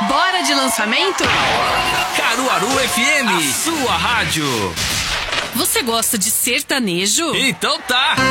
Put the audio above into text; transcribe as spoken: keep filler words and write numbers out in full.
Bora de lançamento? Caruaru F M, a sua rádio. Você gosta de sertanejo? Então tá.